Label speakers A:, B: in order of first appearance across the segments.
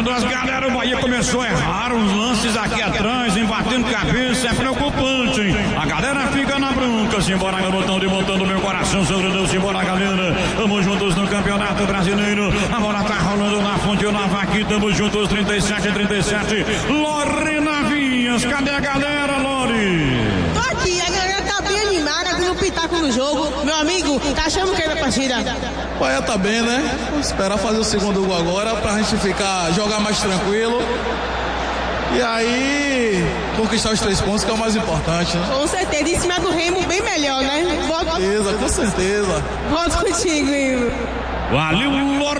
A: jogando as galera, o Bahia começou a errar uns lances aqui atrás, embatendo cabeça, é preocupante, hein? A galera fica na bronca, simbora garotão, de montando meu coração, sobredeu, simbora galera, tamo juntos no Campeonato Brasileiro, a bola tá rolando na fonte, eu lavo aqui, tamo juntos, 37, Lorena Vinhas, cadê a galera, Lori?
B: Tô aqui, a galera tá bem animada com o pitaco no jogo, meu amigo, tá achando que é a partida?
C: O Bahia tá bem, né? Vamos esperar fazer o segundo gol agora pra gente jogar mais tranquilo. E aí, conquistar os 3 pontos, que é o mais importante, né?
B: Com certeza, em cima do Remo, bem melhor, né?
C: Com certeza.
B: Volto contigo, Ivo.
A: Valeu,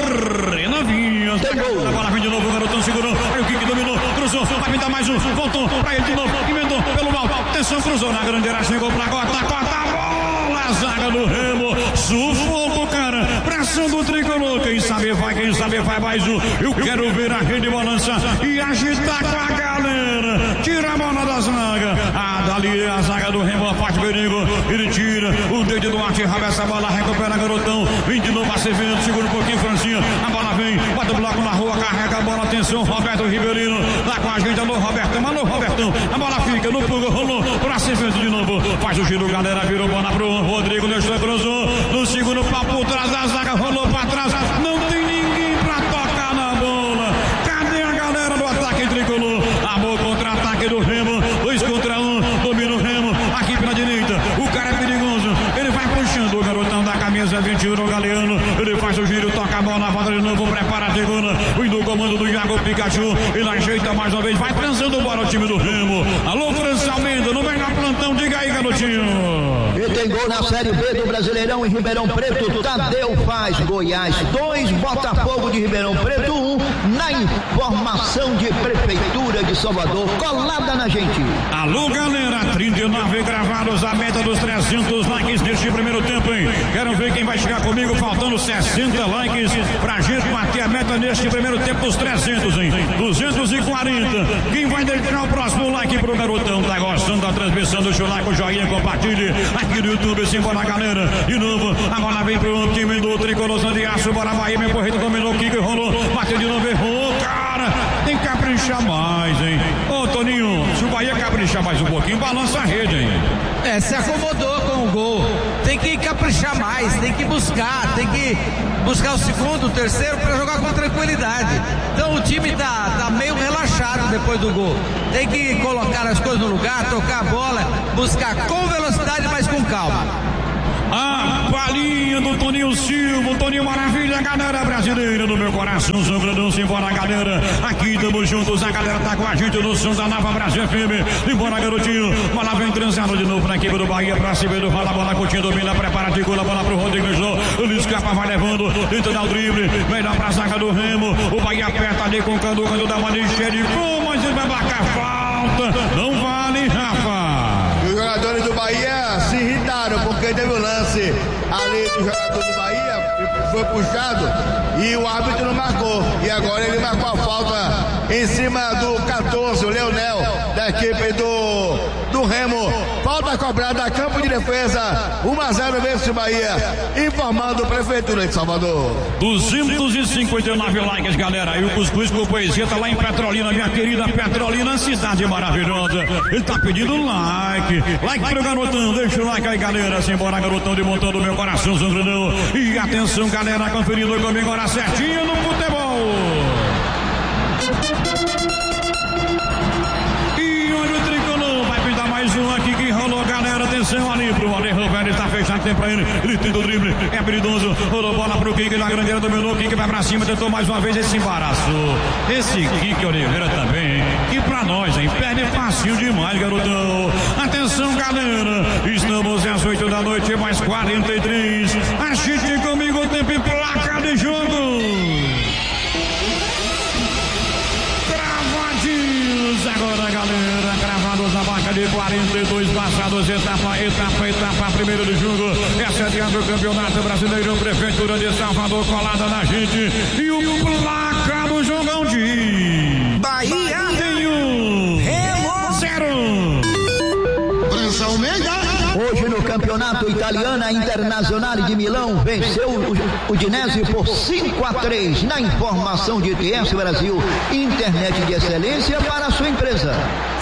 A: Lorena Vinhas. A bola vem de novo, o garotão segurou. Aí o Kiki dominou, cruzou, vai pintar mais um. Voltou pra ele de novo, emendou pelo mal. Atenção, cruzou na grande área, chegou pra corta a bola. A zaga do Remo, sufoco, cara. Pressão do tricolor. Quem sabe vai mais um. Eu quero ver a rede balançar e agitar com a galera. Tira a bola da zaga. Dali a zaga do Remo, a parte perigo. Ele tira o dedo do arte, rabe essa bola, recupera a garotão. Vem de novo a Severo, segura um pouquinho, Francinha. A bola vem, bota o bloco na rua, carrega a bola, atenção, Roberto Ribeirino. Lá com a gente, alô Robertão. A bola fica no pulo, rolou pra Severo de novo. Faz o giro, galera, virou bola pro Rodrigo, deixou, cruzou. No segundo pau por trás da zaga, rolou pra trás. Não tem ninguém pra tocar na bola. Cadê a galera do ataque tricolor? Amor, contra-ataque do Remo. 2 contra 1, domina o Remo. Aqui pela direita, o cara é perigoso. Ele vai puxando o garotão da camisa 21, o Galeano. Ele faz o giro, toca a bola, volta de novo, prepara a segunda. O comando do Iago Pikachu. Ele ajeita mais uma vez, vai transando bola o time do Remo. Alô, França Almeida, no melhor plantão, diga aí, garotinho.
D: E tem gol na Série B do Brasileirão em Ribeirão Preto. Tadeu faz Goiás 2, Botafogo de Ribeirão Preto 1. Na informação de Prefeitura de Salvador, colada na gente.
A: Alô, galera, 39 gravados, a meta dos 300 likes neste primeiro tempo, hein? Quero ver quem vai chegar comigo, faltando 60 likes pra gente bater a meta neste primeiro tempo dos 300, hein? 240. Quem vai deixar o próximo like pro garotão? Tá gostando da transmissão do show, like, o joinha, compartilhe aqui no YouTube, simbora, galera. De novo, a bola vem pro time do Tricolorzão de Aço, bora Bahia, meu porreto dominou, o Kiko rolou, bateu de novo, errou, cara, tem que caprichar mais, hein? Ô, Toninho, se o Bahia caprichar mais um pouquinho, balança a rede, hein?
E: Se acomodou com o gol, tem que caprichar mais, tem que buscar o segundo, o terceiro para jogar com tranquilidade. Então o time tá meio relaxado depois do gol. Tem que colocar as coisas no lugar, tocar a bola, buscar com velocidade, mas com calma.
A: A palhinha do Toninho Silva, Toninho Maravilha, galera brasileira do meu coração, Sangradão, simbora, galera. Aqui estamos juntos, a galera tá com a gente no som da Nova Brasil FM. Simbora, garotinho. Bola vem transando de novo na equipe do Bahia, pra cima do Fala, bola curtindo, domina, prepara, ticula, bola pro Rodrigo Jô. Ele escapa, vai levando, tenta dar o drible, melhor pra zaga do Remo. O Bahia aperta ali com o Cadu, quando dá uma lixeira de como, mas ele vai marcar falta. Não vale, Rafa.
F: Os jogadores do Bahia se irritaram porque teve o lance ali do jogador do Bahia, foi puxado e o árbitro não marcou. E agora ele marcou a falta em cima do 14, o Leonel, da equipe do Remo. Falta cobrada, campo de defesa, 1-0 vence o Bahia. Informando a Prefeitura de Salvador.
A: 259 likes, galera. E o Cuscuz com poesia tá lá em Petrolina, minha querida Petrolina, cidade maravilhosa. Ele tá pedindo like. Like pro garotão, deixa o like aí, galera. Simbora, garotão, de montão do meu coração, Sangradão. E atenção, galera, conferindo comigo agora certinho no futebol. E olha o tricolor, vai pintar mais um aqui que rolou, galera. Atenção ali pro Ale Roberto, tá fechado, tem pra ele. Ele tenta o drible, é perigoso. Rolou bola pro Kiki na grandeira, dominou. Kiki vai pra cima, tentou mais uma vez, esse embaraçou. Esse Kiki Oliveira também, que pra nós, hein? Perde fácil demais, garotão. Atenção, galera. Estamos às 8 da noite, mais 43. Assiste comigo o tempo e placa de jogo. Gravadinhos agora, galera. Gravados na marca de 42 passados. Etapa, primeiro do jogo. Essa é a do Campeonato Brasileiro. Prefeitura de Salvador colada na gente. E o placa do jogão de
D: Bahia
A: tem um
D: Remo
A: 0.
D: França Almeida. Hoje no campeonato italiano, a Internazionale de Milão venceu o Udinese por 5-3. Na informação de TS Brasil, internet de excelência para a sua empresa.